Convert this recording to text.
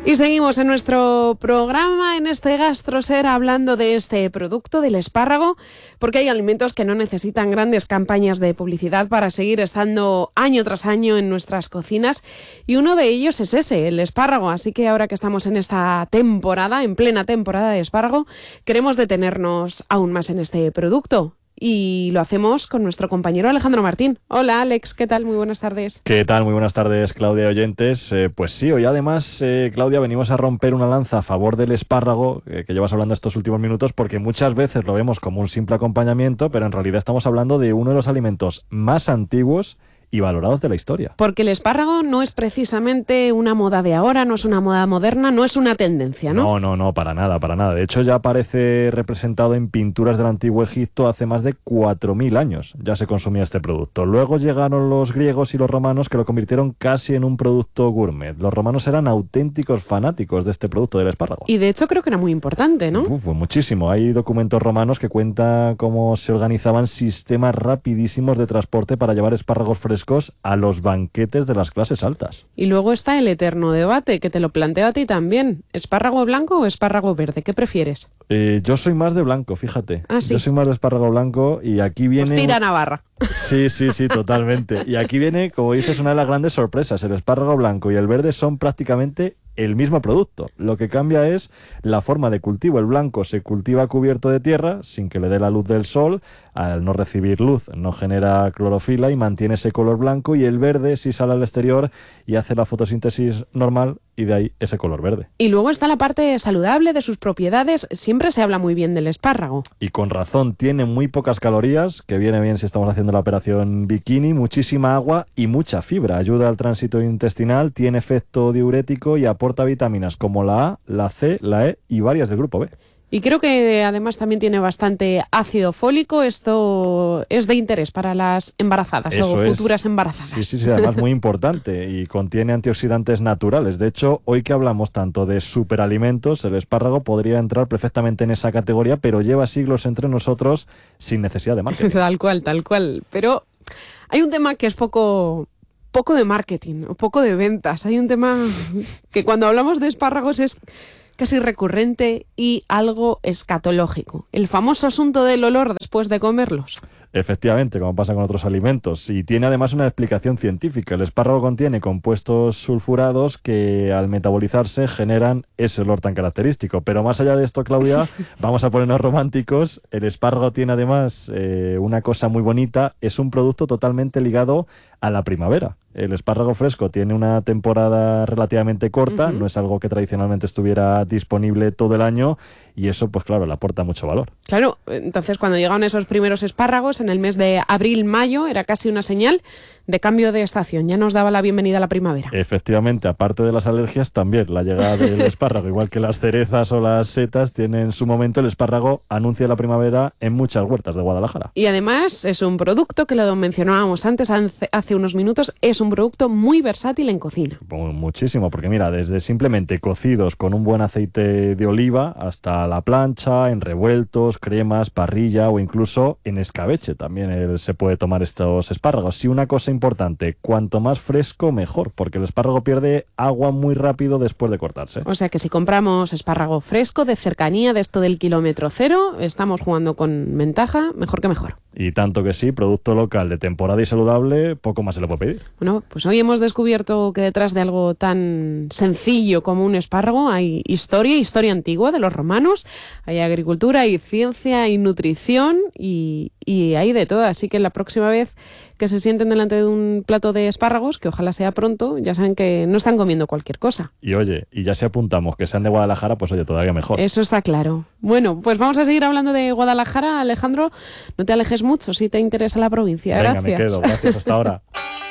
Y seguimos en nuestro programa, en este GastroSer, hablando de este producto, del espárrago, porque hay alimentos que no necesitan grandes campañas de publicidad para seguir estando año tras año en nuestras cocinas, y uno de ellos es ese, el espárrago. Así que ahora que estamos en esta temporada, en plena temporada de espárrago, queremos detenernos aún más en este producto. Y lo hacemos con nuestro compañero Alejandro Martín. Hola, Alex, ¿qué tal? Muy buenas tardes. ¿Qué tal? Muy buenas tardes, Claudia y oyentes. Pues sí, hoy además, Claudia, venimos a romper una lanza a favor del espárrago, que llevas hablando estos últimos minutos, porque muchas veces lo vemos como un simple acompañamiento, pero en realidad estamos hablando de uno de los alimentos más antiguos y valorados de la historia. Porque el espárrago no es precisamente una moda de ahora, no es una moda moderna, no es una tendencia, ¿no? No, para nada, para nada. De hecho, ya aparece representado en pinturas del Antiguo Egipto hace más de 4.000 años. Ya se consumía este producto. Luego llegaron los griegos y los romanos, que lo convirtieron casi en un producto gourmet. Los romanos eran auténticos fanáticos de este producto del espárrago. Y de hecho creo que era muy importante, ¿no? Pues muchísimo. Hay documentos romanos que cuentan cómo se organizaban sistemas rapidísimos de transporte para llevar espárragos frescos a los banquetes de las clases altas. Y luego está el eterno debate, que te lo planteo a ti también. ¿Espárrago blanco o espárrago verde? ¿Qué prefieres? Yo soy más de blanco, fíjate. ¿Ah, sí? Yo soy más de espárrago blanco y aquí viene... Pues tira Navarra. Sí, totalmente. Y aquí viene, como dices, una de las grandes sorpresas. El espárrago blanco y el verde son prácticamente el mismo producto. Lo que cambia es la forma de cultivo. El blanco se cultiva cubierto de tierra sin que le dé la luz del sol. Al no recibir luz no genera clorofila y mantiene ese color blanco, y el verde sí sale al exterior y hace la fotosíntesis normal, y de ahí ese color verde. Y luego está la parte saludable de sus propiedades. Siempre se habla muy bien del espárrago. Y con razón, tiene muy pocas calorías, que viene bien si estamos haciendo la operación bikini, muchísima agua y mucha fibra. Ayuda al tránsito intestinal, tiene efecto diurético y aporta vitaminas como la A, la C, la E y varias del grupo B. Y creo que además también tiene bastante ácido fólico. Esto es de interés para las embarazadas. Eso o es. Futuras embarazadas. Sí, además muy importante, y contiene antioxidantes naturales. De hecho, hoy que hablamos tanto de superalimentos, el espárrago podría entrar perfectamente en esa categoría, pero lleva siglos entre nosotros sin necesidad de marketing. Tal cual. Pero hay un tema que es poco de marketing o poco de ventas. Hay un tema que cuando hablamos de espárragos es casi recurrente y algo escatológico. El famoso asunto del olor después de comerlos. Efectivamente, como pasa con otros alimentos. Y tiene además una explicación científica. El espárrago contiene compuestos sulfurados que al metabolizarse generan ese olor tan característico. Pero más allá de esto, Claudia, vamos a ponernos románticos. El espárrago tiene además una cosa muy bonita. Es un producto totalmente ligado a la primavera. El espárrago fresco tiene una temporada relativamente corta, no es algo que tradicionalmente estuviera disponible todo el año, y eso, pues claro, le aporta mucho valor. Claro, entonces cuando llegaron esos primeros espárragos en el mes de abril-mayo, era casi una señal de cambio de estación, ya nos daba la bienvenida a la primavera. Efectivamente, aparte de las alergias, también la llegada del espárrago, igual que las cerezas o las setas tienen su momento, el espárrago anuncia la primavera en muchas huertas de Guadalajara. Y además es un producto que lo mencionábamos antes, hace unos minutos, es un producto muy versátil en cocina. Muchísimo, porque mira, desde simplemente cocidos con un buen aceite de oliva hasta la plancha, en revueltos, cremas, parrilla o incluso en escabeche también se puede tomar estos espárragos. Y una cosa importante, cuanto más fresco mejor, porque el espárrago pierde agua muy rápido después de cortarse. O sea que si compramos espárrago fresco, de cercanía, de esto del kilómetro cero, estamos jugando con ventaja, mejor que mejor. Y tanto que sí, producto local de temporada y saludable, poco más se le puede pedir. Bueno, pues hoy hemos descubierto que detrás de algo tan sencillo como un espárrago hay historia antigua de los romanos, hay agricultura, hay ciencia, hay nutrición y hay de todo. Así que la próxima vez que se sienten delante de un plato de espárragos, que ojalá sea pronto, ya saben que no están comiendo cualquier cosa. Y oye, y ya si apuntamos que sean de Guadalajara, pues oye, todavía mejor. Eso está claro. Bueno, pues vamos a seguir hablando de Guadalajara, Alejandro. No te alejes mucho si te interesa la provincia. Venga, Gracias. me quedo. Gracias, hasta ahora.